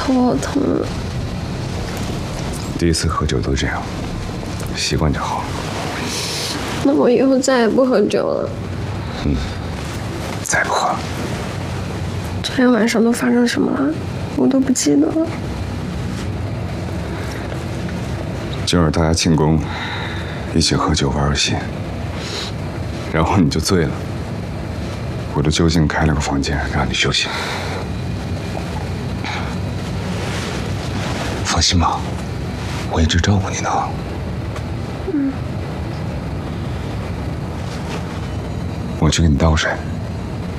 头好疼。 第一次喝酒都这样，习惯就好。 那我以后再也不喝酒了。 再不喝。 昨天晚上都发生什么了？我都不记得了。 今儿大家庆功，一起喝酒玩游戏，然后你就醉了。我就就近开了个房间让你休息。放心吧，我一直照顾你的。我去给你倒水。